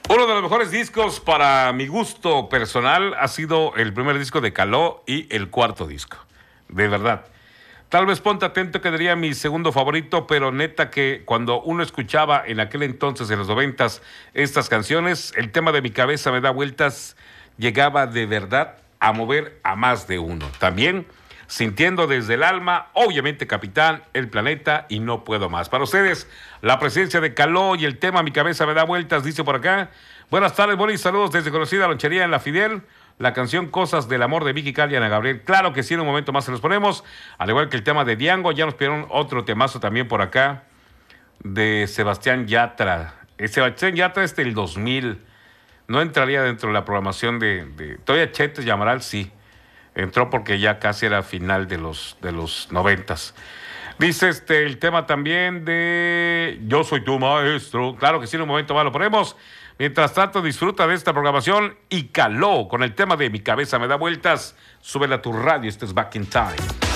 Uno de los mejores discos para mi gusto personal ha sido el primer disco de Caló y el cuarto disco. De verdad. Tal vez Ponte Atento quedaría mi segundo favorito, pero neta que cuando uno escuchaba en aquel entonces, en los 90s, estas canciones, el tema de Mi Cabeza Me Da Vueltas llegaba de verdad a mover a más de uno. También sintiendo desde el alma, obviamente Capitán, El Planeta y No Puedo Más. Para ustedes, la presencia de Caló y el tema Mi Cabeza Me Da Vueltas, dice por acá. Buenas tardes, buenos saludos desde conocida lonchería en La Fidel. La canción Cosas del Amor de Vicky Cal y Ana Gabriel. Claro que sí, en un momento más se los ponemos. Al igual que el tema de Diango, ya nos pidieron otro temazo también por acá de Sebastián Yatra. Sebastián Yatra es del 2000. No entraría dentro de la programación de todavía Chetes Llamaral, sí. Entró porque ya casi era final de los 90s. Dice el tema también de Yo soy tu maestro. Claro que sí, en un momento más lo ponemos. Mientras tanto, disfruta de esta programación y Caló con el tema de Mi Cabeza Me Da Vueltas. Súbela a tu radio, este es Back in Time.